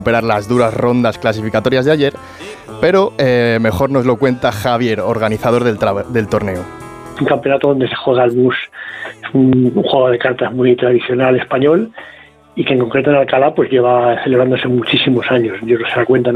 superar las duras rondas clasificatorias de ayer, pero mejor nos lo cuenta Javier, organizador del torneo. Un campeonato donde se juega al mus, es un juego de cartas muy tradicional español y que en concreto en Alcalá pues lleva celebrándose muchísimos años. Yo no sé la cuenta,